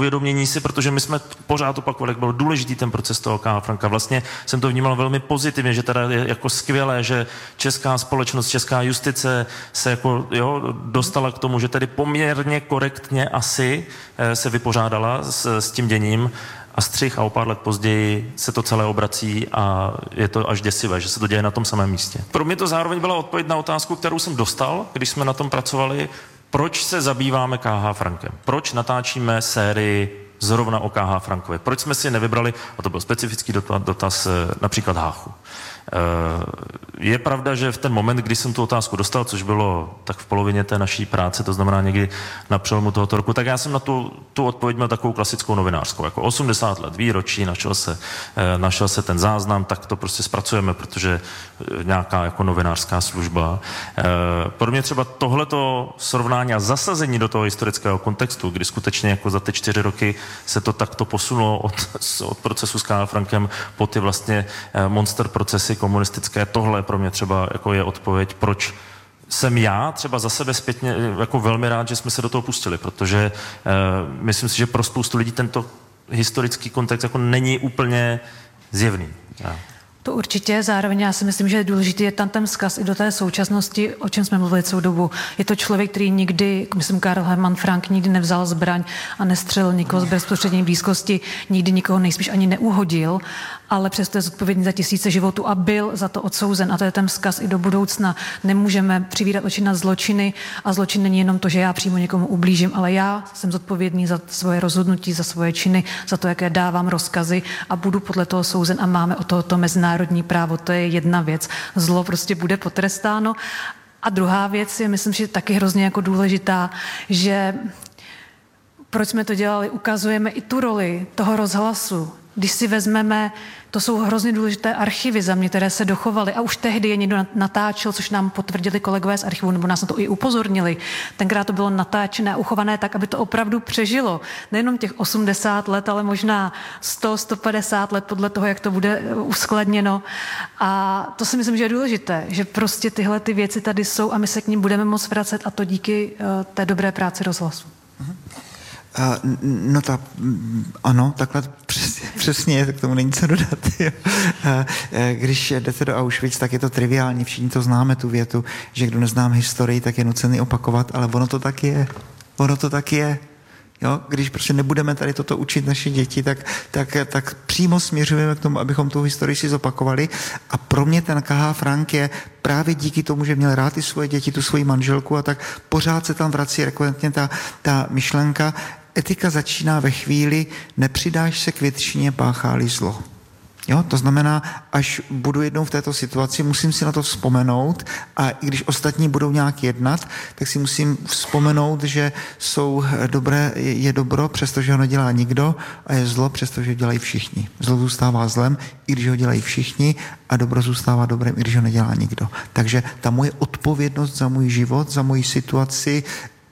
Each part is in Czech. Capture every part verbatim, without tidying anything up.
uvědomění si, protože my jsme pořád opakovali, jak byl důležitý ten proces toho K H. Franka. Vlastně jsem to vnímal velmi pozitivně, že teda je jako skvělé, že česká společnost, česká justice se jako, jo, dostala k tomu, že tedy poměrně korektně asi se vypořádala s, s tím děním. A střih a o pár let později se to celé obrací a je to až děsivé, že se to děje na tom samém místě. Pro mě to zároveň byla odpověď na otázku, kterou jsem dostal, když jsme na tom pracovali, proč se zabýváme K H. Frankem, proč natáčíme sérii zrovna o K H. Frankovi, proč jsme si nevybrali, a to byl specifický dotaz, například Háchu. Je pravda, že v ten moment, kdy jsem tu otázku dostal, což bylo tak v polovině té naší práce, to znamená někdy na přelomu tohoto roku, tak já jsem na tu, tu odpověď měl takovou klasickou novinářskou, jako osmdesát let výročí, našel se, našel se ten záznam, tak to prostě zpracujeme, protože nějaká jako novinářská služba. Pro mě třeba tohleto srovnání a zasazení do toho historického kontextu, kdy skutečně jako za ty čtyři roky se to takto posunulo od, od procesu s K H. Frankem po ty vlastně monster procesy komunistické, tohle pro mě třeba jako je odpověď, proč jsem já třeba za sebe zpětně jako velmi rád, že jsme se do toho pustili, protože uh, myslím si, že pro spoustu lidí tento historický kontext jako není úplně zjevný. Ja. To určitě, zároveň já si myslím, že je důležitý je tam ten vzkaz i do té současnosti, o čem jsme mluvili celou dobu. Je to člověk, který nikdy, myslím Karl Hermann Frank, nikdy nevzal zbraň a nestřelil nikoho z bezprostřední blízkosti, nikdy nikoho nejspíš ani neuhodil, ale přesto je zodpovědný za tisíce životů a byl za to odsouzen. A to je ten vzkaz i do budoucna. Nemůžeme přivírat oči na zločiny a zločin není jenom to, že já přímo někomu ublížím, ale já jsem zodpovědný za svoje rozhodnutí, za svoje činy, za to, jaké dávám rozkazy a budu podle toho souzen a máme o tohoto mezinárodní právo. To je jedna věc. Zlo prostě bude potrestáno. A druhá věc je, myslím, že taky hrozně jako důležitá, že proč jsme to dělali, ukazujeme i tu roli toho rozhlasu. Když si vezmeme, to jsou hrozně důležité archivy za mě, které se dochovaly a už tehdy je někdo natáčel, což nám potvrdili kolegové z archivu, nebo nás na to i upozornili. Tenkrát to bylo natáčené a uchované tak, aby to opravdu přežilo. Nejenom těch osmdesát let, ale možná sto, sto padesát let podle toho, jak to bude uskladněno. A to si myslím, že je důležité, že prostě tyhle ty věci tady jsou a my se k ním budeme moct vracet a to díky uh, té dobré práci rozhlasu. Mhm. Uh, no ta, ano, takhle přesně, přesně, tak tomu není co dodat. Jo. Uh, když jdete do Auschwitz, tak je to triviální, všichni to známe, tu větu, že kdo neznám historii, tak je nucený opakovat, ale ono to tak je. Ono to tak je. Jo? Když prostě nebudeme tady toto učit naše děti, tak, tak, tak přímo směřujeme k tomu, abychom tu historii si zopakovali. A pro mě ten K H. Frank je právě díky tomu, že měl rád i svoje děti, tu svoji manželku a tak pořád se tam vrací rekurentně ta, ta myšlenka. Etika začíná ve chvíli, nepřidáš se k většině, páchá-li zlo. Jo, to znamená, až budu jednou v této situaci, musím si na to vzpomenout a i když ostatní budou nějak jednat, tak si musím vzpomenout, že jsou dobré, je dobro, přestože ho nedělá nikdo a je zlo, přestože ho dělají všichni. Zlo zůstává zlem, i když ho dělají všichni a dobro zůstává dobrem, i když ho nedělá nikdo. Takže ta moje odpovědnost za můj život, za moji situaci,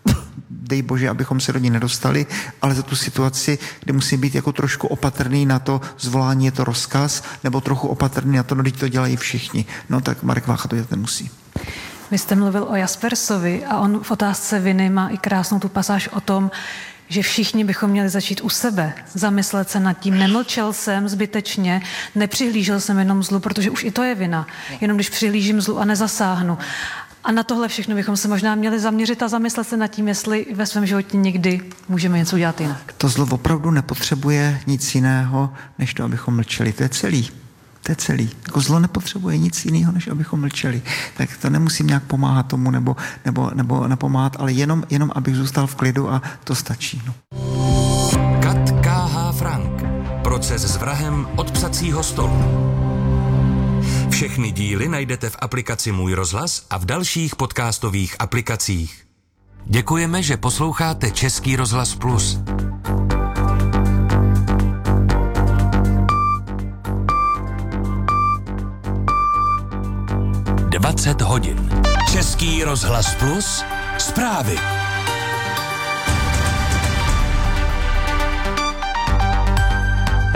dej bože, abychom se do ní nedostali, ale za tu situaci, kdy musím být jako trošku opatrný na to, zvolání je to rozkaz, nebo trochu opatrný na to, no, když to dělají všichni. No tak Marek Vácha to dělat nemusí. Vy jste mluvil o Jaspersovi a on v otázce viny má i krásnou tu pasáž o tom, že všichni bychom měli začít u sebe, zamyslet se nad tím. Nemlčel jsem zbytečně, nepřihlížel jsem jenom zlu, protože už i to je vina. Jenom když přihlížím zlu a nezasáhnu. A na tohle všechno bychom se možná měli zaměřit a zamyslet se nad tím, jestli ve svém životě někdy můžeme něco udělat jinak. To zlo opravdu nepotřebuje nic jiného, než to, abychom mlčeli. To je celý. To je celý. Jako zlo nepotřebuje nic jiného, než abychom mlčeli. Tak to nemusím nějak pomáhat tomu nebo, nebo, nebo nepomáhat, ale jenom, jenom abych zůstal v klidu a to stačí. No. Kat K H. Frank. Proces s vrahem od psacího stolu. Všechny díly najdete v aplikaci Můj rozhlas a v dalších podcastových aplikacích. Děkujeme, že posloucháte Český rozhlas Plus. dvacet hodin. Český rozhlas Plus. Zprávy.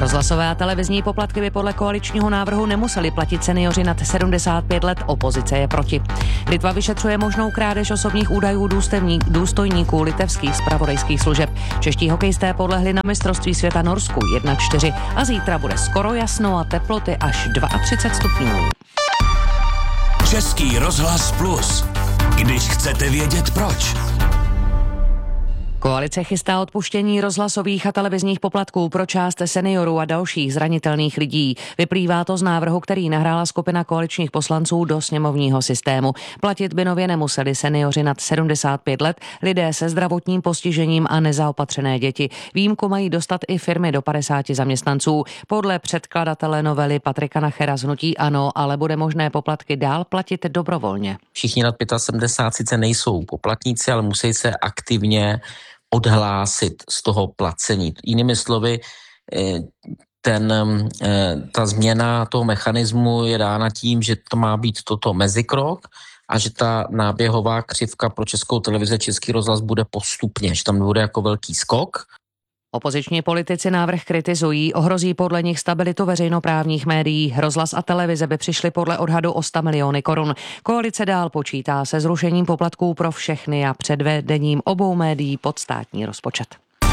Rozhlasové a televizní poplatky by podle koaličního návrhu nemuseli platit seniori nad sedmdesát pět let, opozice je proti. Litva vyšetřuje možnou krádež osobních údajů důstojníků litevských zpravodajských služeb. Čeští hokejisté podlehli na mistrovství světa Norsku jedna čtyři a zítra bude skoro jasno a teploty až třicet dva stupňů. Český rozhlas Plus. Když chcete vědět proč. Koalice chystá odpuštění rozhlasových a televizních poplatků pro část seniorů a dalších zranitelných lidí. Vyplývá to z návrhu, který nahrála skupina koaličních poslanců do sněmovního systému. Platit by nově nemuseli seniori nad sedmdesát pět let, lidé se zdravotním postižením a nezaopatřené děti. Výjimku mají dostat i firmy do padesáti zaměstnanců. Podle předkladatele novely Patrika Nachera z hnutí ANO ale bude možné poplatky dál platit dobrovolně. Všichni nad pětasedmdesát sice nejsou poplatníci, ale musí se aktivně odhlásit z toho placení. Jinými slovy, ten, ta změna toho mechanismu je dána tím, že to má být toto mezikrok a že ta náběhová křivka pro Českou televizi, Český rozhlas bude postupně, že tam bude jako velký skok. Opoziční politici návrh kritizují, ohrozí podle nich stabilitu veřejnoprávních médií. Rozhlas a televize by přišly podle odhadu o sto miliony korun. Koalice dál počítá se zrušením poplatků pro všechny a předvedením obou médií pod státní rozpočet.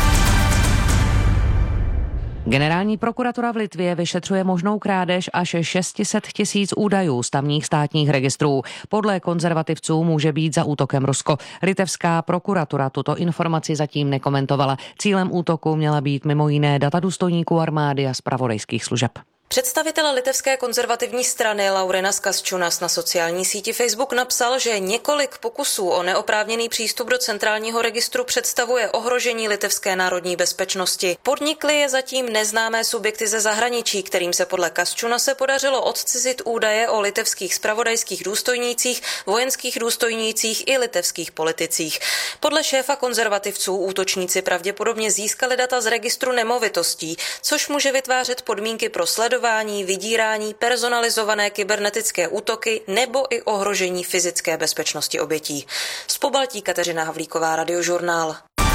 Generální prokuratura v Litvě vyšetřuje možnou krádež až šest set tisíc údajů z tamních státních registrů. Podle konzervativců může být za útokem Rusko. Litevská prokuratura tuto informaci zatím nekomentovala. Cílem útoku měla být mimo jiné data důstojníků armády a zpravodajských služeb. Představitel litevské konzervativní strany Laurinas Kasčiūnas na sociální síti Facebook napsal, že několik pokusů o neoprávněný přístup do centrálního registru představuje ohrožení litevské národní bezpečnosti. Podnikly je zatím neznámé subjekty ze zahraničí, kterým se podle Kasčiūnase podařilo odcizit údaje o litevských zpravodajských důstojnících, vojenských důstojnících i litevských politicích. Podle šéfa konzervativců útočníci pravděpodobně získali data z registru nemovitostí, což může vytvářet podmínky pro sledování, vydírání, personalizované kybernetické útoky nebo i ohrožení fyzické bezpečnosti obětí. Z Pobaltí Kateřina Havlíková, Radiožurnál.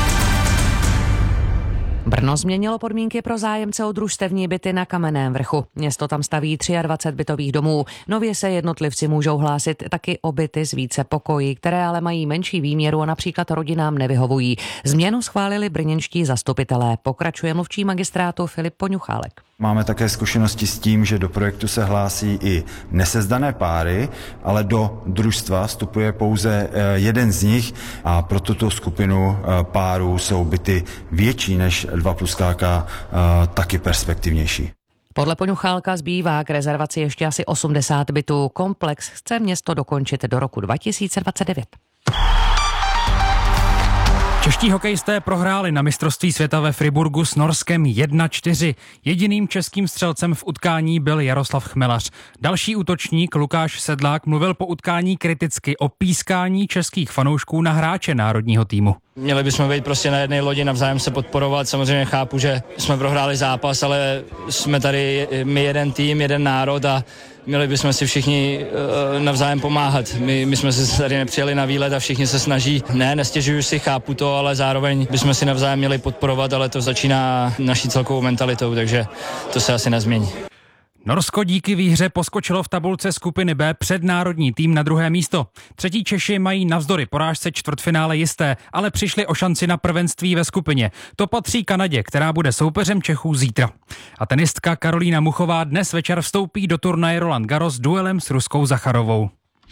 Brno změnilo podmínky pro zájemce o družstevní byty na Kamenném Vrchu. Město tam staví dvacet tři bytových domů. Nově se jednotlivci můžou hlásit taky o byty z více pokojí, které ale mají menší výměru a například rodinám nevyhovují. Změnu schválili brněnští zastupitelé. Pokračuje mluvčí magistrátu Filip Poňuchálek. Máme také zkušenosti s tím, že do projektu se hlásí i nesezdané páry, ale do družstva vstupuje pouze jeden z nich a pro tuto skupinu párů jsou byty větší než dva plus K K taky perspektivnější. Podle Poňuchálka zbývá k rezervaci ještě asi osmdesát bytů. Komplex chce město dokončit do roku dva tisíce dvacet devět. Čeští hokejisté prohráli na mistrovství světa ve Friburgu s Norskem jedna čtyři. Jediným českým střelcem v utkání byl Jaroslav Chmelař. Další útočník Lukáš Sedlák mluvil po utkání kriticky o pískání českých fanoušků na hráče národního týmu. Měli bychom být prostě na jedné lodi, navzájem se podporovat. Samozřejmě chápu, že jsme prohráli zápas, ale jsme tady my jeden tým, jeden národ a měli bychom si všichni uh, navzájem pomáhat. My, my jsme se tady nepřijeli na výlet a všichni se snaží. Ne, nestěžuju si, chápu to, ale zároveň bychom si navzájem měli podporovat, ale to začíná naší celkovou mentalitou, takže to se asi nezmění. Norsko díky výhře poskočilo v tabulce skupiny B před národní tým na druhé místo. Třetí Češi mají navzdory porážce čtvrtfinále jisté, ale přišli o šanci na prvenství ve skupině. To patří Kanadě, která bude soupeřem Čechů zítra. A tenistka Karolína Muchová dnes večer vstoupí do turnaje Roland Garros duelem s Ruskou Zacharovou.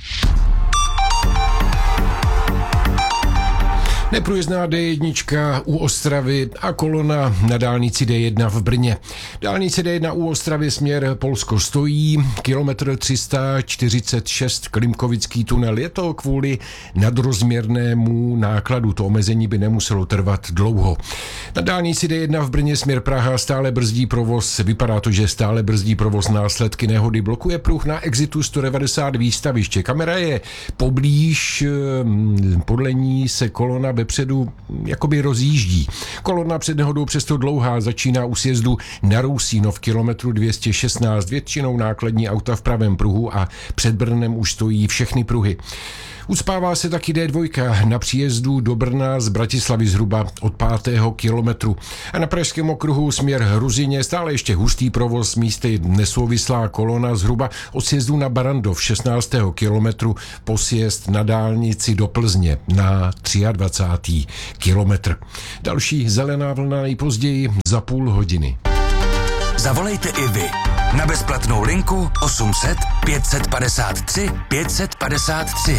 Neprůjezdná D jedna u Ostravy a kolona na dálnici D jedna v Brně. Dálnice D jedna u Ostravy směr Polsko stojí, kilometr tři sta čtyřicet šest Klimkovický tunel. Je to kvůli nadrozměrnému nákladu, to omezení by nemuselo trvat dlouho. Na dálnici D jedna v Brně směr Praha stále brzdí provoz, vypadá to, že stále brzdí provoz následky nehody, blokuje pruh na exitu sto devadesát výstaviště. Kamera je poblíž, podle ní se kolona vepředu jakoby rozjíždí. Kolona před nehodou přesto dlouhá začíná u sjezdu na Rousínov kilometru dvě stě šestnáct, většinou nákladní auta v pravém pruhu a před Brnem už stojí všechny pruhy. Ucpává se taky D dva na příjezdu do Brna z Bratislavy zhruba od pátého kilometru. A na pražském okruhu směr Hruzině stále ještě hustý provoz, místy nesouvislá kolona zhruba od sjezdu na Barandov šestnáctého kilometru po sjezd na dálnici do Plzně na dvacátého třetího kilometr. Další zelená vlna nejpozději za půl hodiny. Zavolejte i vy na bezplatnou linku osm set pět set padesát tři pět set padesát tři.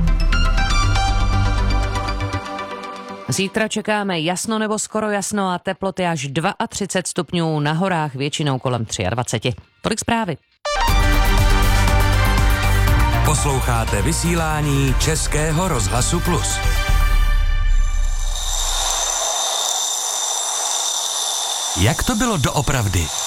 Zítra čekáme jasno nebo skoro jasno a teploty až třicet dva stupňů, na horách většinou kolem dvacet tři. Tolik zprávy. Posloucháte vysílání Českého rozhlasu Plus. Jak to bylo doopravdy?